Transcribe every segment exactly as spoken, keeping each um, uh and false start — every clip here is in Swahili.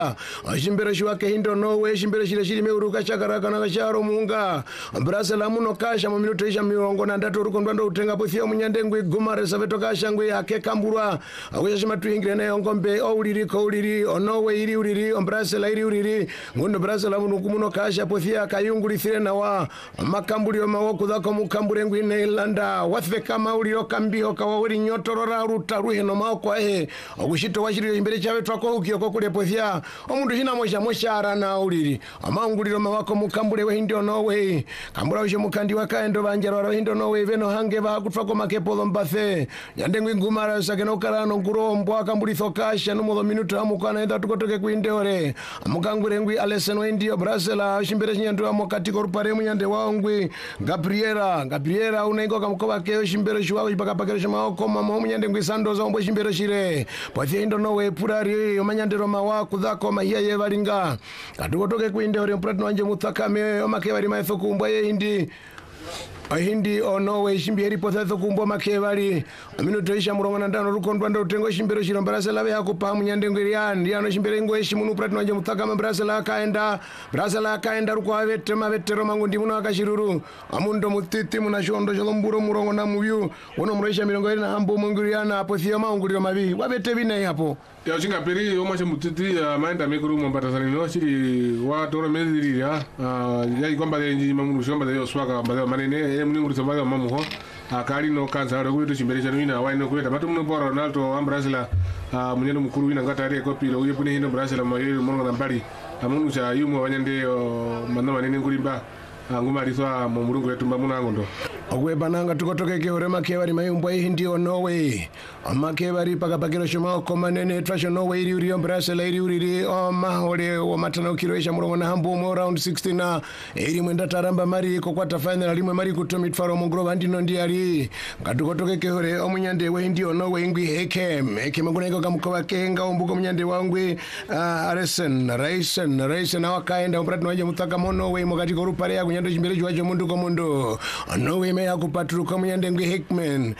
Shimbero shiwake hindo Norway shimbero shile shili meuruka chakaraka na kasharo munga Brasa la muno kasha mu minuto isha mirongo na ndatu rukondwando utenga puthio munyandengwe gumare saveto kasha ngwe ake kamburwa akusha shima tuingire na yongombe ouliri kouliri Norway iri uriri Brasa la iri uriri ngundo Brasa la muno kumuno kasha puthia kayunguri thire na wa makamburi wa mawoku dhako mukambure ngwe Neilanda wathve kama uli okambiho kawa uli nyotorora ruta ruhe no mao kwa he akushito washiri imbere chawe twako ukio kukule puthia omundu hina mosha moshara na uliri amanguliro mawako mukambure we hindo Norway kambura usho mukandi wakaendo banjaro wa hindo Norway veno hange ba kutfako makepo mbathe yandengwe ngumara sakeno karano ngurombo akamburi thokasha numo minuto amukana enda tukotoke kuindeore amukangure ngwi Alessandro Indio Brasela shimbere nyandu amokati korupare munyande waongwi Gabriela Gabriela unengo kamkoba keo shimbere shwa ipaka pakero shama koma mo munyande ngwi Sandoz ombo shimbere shire pati hindo Norway purari omanyande roma wa kudhako mahia ye valinga katukotoke kuindeore mpratno anje mutakame omake bari maitho kumbwa ye hindi Ahindi o Norway shimbiri pothatho kumbo makevali minuto isha murongo na ndano rukondwa ndo utengo shimbiro shiro Brasela be akupa munyandengwe yani yano shimbire ngwe shimunu pratno anje mutakame Brasela kaenda Brasela kaenda ruko avete mavetero mangundi muno akashiruru amundo mutiti munashondo sholomburo murongo na muyu ono muresha mirongo ina hambo munguriana hapo thio maunguriro mabi wabete bine hapo ya chinga peri o masha mutiti maenda mekuru mombata sani no shiri wa toro meziri ya ya ikwamba nji mamunu shomba yo swaka mbale manene muni nguri sobaga mamuho akali no kanza ro kuito shimbere chanu ina waino kuleta batu muno bora Ronaldo ambrasila munyendo mukuru wina ngata ari kopilo uye pune hino brasila mayelo mongo na mbali amunu cha yumo wanyande manda manene ngulimba nguma riswa mu murungu yetu mbamuna ngondo ogwe bananga tukotoke ke orema ke bari mayumbo hindi o Norway amake bari paka pakero shoma komanene trasho Norway iri uri Brasela iri uri o mahore o matana kiroesha murongo na hambo mo round sixteen na iri mwenda taramba mari ko kwata final limwe mari kutomit faro mongro bandi no ndiari ngatukotoke ke ore omunyande we hindi o Norway ngwi hekem hekem ngoneko kamkoba kenga ombuko munyande wangwe Aresen Raisen Raisen awakaenda mpratno anje mutaka mo Norway mokati ko rupare ya kunyando chimbere chwacho mundu ko mundu Norway ya kupatruka munyandengwe Heckman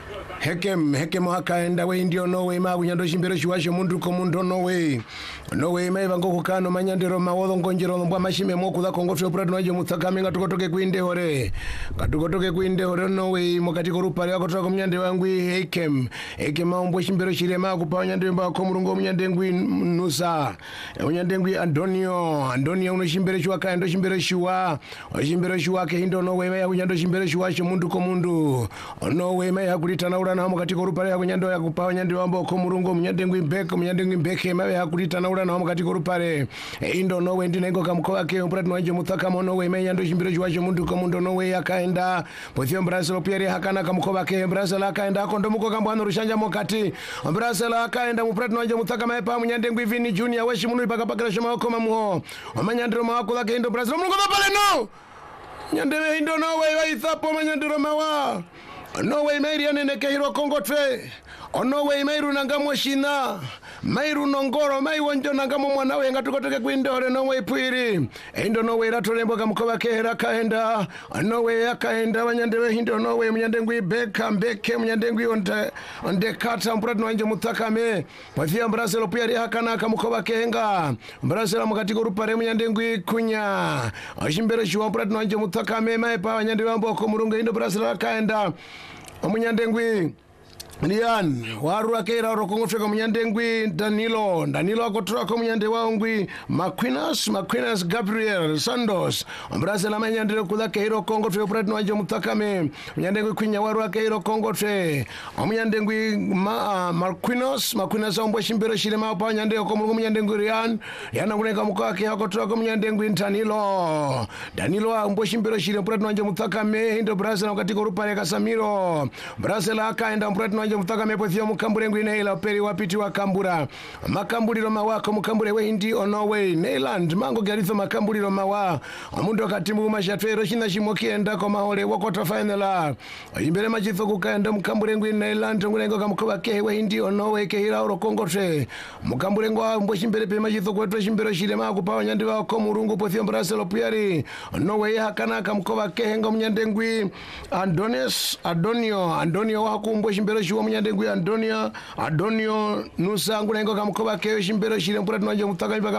Hekem Hekem hakaenda we ndio Norway ma kunyando shimbero shiwasho mundu ko mundu Norway Norway mai vango kukano manyandero mawodho ngonjero mbwa mashime moku dha kongoto pratno aje mutakame ngatukotoke kuinde hore ngatukotoke kuinde hore Norway mokati ko rupare yako toka munyande wangwi Hekem Hekem maombo shimbero shire ma kupa munyande mba ko murungo munyandengwi Nusa munyandengwi Antonio Antonio uno shimbero shwa kaendo shimbero shwa shimbero shwa ke hindo Norway mai kunyando shimbero shwa mundu ko mundu Norway mai hakulitana na hamo katika rupare ya kunyando ya kupawa nyandi wambo komurungo mnyandengwi mbeke mnyandengwi mbeke mawe hakulita na ula na hamo katika rupare indo Norway ndina ingo kamkoa ke mpratno anje mutaka mo Norway mai yando shimbiro chwacho mundu ko mundu Norway akaenda pothio Brasela pieri hakana kamkoa ke Brasela akaenda kondo muko kambano rushanja mokati Brasela akaenda mpratno anje mutaka mai pa mnyandengwi Vini Junior weshi munu ipaka pakira shoma okoma muho omanyandro mawako lake indo Brasela mungu pale no nyandewe indo Norway wa ithapo manyandro mawa Norway mairi aneneke hiro kongotre Norway mairu nangamo shina mairu nongoro mai wonjo nangamo mwanawe ngatukotoke kuindore Norway puiri endo Norway ratorembo kamkoba kehera kaenda Norway akaenda wanyandewe hindo Norway munyandengwi beka mbeke munyandengwi onde onde kata mpratno anje mutakame pafia Brasela puiri hakana kamkoba kehenga Brasela mukati ko rupare munyandengwi kunya ashimbere shwa mpratno anje mutakame mai pa wanyandewe ambo ko murunga indo Brasela kaenda omunyandengwi Lian waru akera rokongofeka munyandengwi Danilo Danilo akotoka ko munyande waongwi Maquinas Maquinas Gabriel Sandoz Brasela manyandiro kudake hiro Kongo fe pratno anje mutakame munyandengwi kwinya waru akera Kongo fe omunyandengwi ma Maquinas Maquinas ombo shimbero shire ma pa nyande ko munyandengwi Lian yana kuneka mukake akotoka ko munyandengwi Danilo Danilo ombo shimbero shire pratno anje mutakame indo Brasela katiko rupare Kasamiro Brasela akaenda pratno mutaka mepothio mukambure ngwi Neila peri wapiti wa kambura makambuliro mawako mukambure we hindi o Norway Neiland mango garitho makambuliro mawa amundo katimu mashatwero shina shimokienda ko mahole wakota final imbere machitho kukaenda mukambure ngwi Neiland ngulengo kamkoba ke we hindi o Norway ke hira oro kongotre mukambure ngwa mbo shimbere pe machitho kwetwa shimbero shire mako pa nyandi wa ko murungu pothio Brasela puyari Norway hakana kamkoba ke hengo mnyande ngwi Andonis Adonio Adonio wakumbo shimbero shuwa munyandengu ya Antonio Adonio nusa ngula ingo kamkoba keyo shimbero shire mpura tunanje mutaka